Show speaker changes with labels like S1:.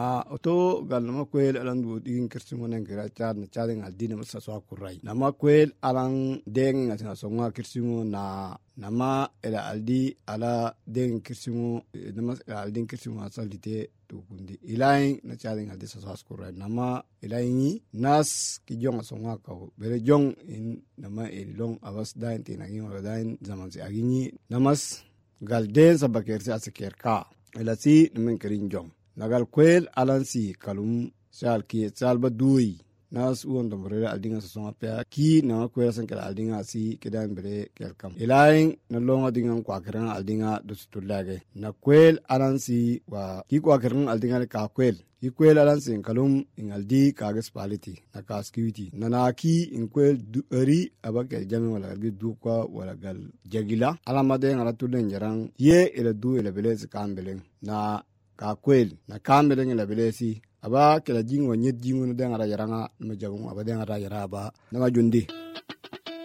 S1: oto gal nama kwel alan du digin kirsimu nen kira char na chaden al dina masa so akurai nama kwel alan deng ngatinga songa kirsimu na nama ila aldi ala deng kirsimu nama ila aldin kirsimu asalite tukundi ilain na chaden al disa so akurai nama ilaini nas ki jonga songa ka bere jong in nama elong awas dain tinagi wala dain zaman si agini namas gal den sabakersi asekerka elasi nemen kerin jong nagal kwel alansi kalum sal ki sal badui nas uon dombre aldinga songa pe ki na kwel san kala aldinga si kedan bere kelkam elain na longa dinga kwa keran aldinga dustulage na kwel alansi wa ki kwa keran aldinga ka kwel ki kwel alansi kalum ingaldi kages paliti na kaskiwiti na ki in kwel eri abakel jami wala bi dukwa wala gal jagila alamade ngara tulen jarang ye ele du ele belez kambelen na ka kwel na kambelen ele belesi aba kala jingo nyet jingo no dengara yaranga no jabu aba dengara yaraba na jundi